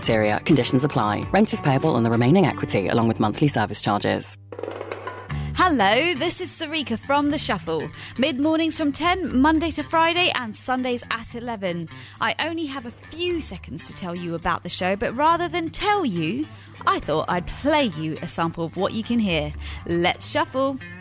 Conditions apply. Rent is payable on the remaining equity along with monthly service charges. Hello, this is Sarika from The Shuffle. Mid-mornings from 10, Monday to Friday, and Sundays at 11. I only have a few seconds to tell you about the show, but rather than tell you, I thought I'd play you a sample of what you can hear. Let's shuffle.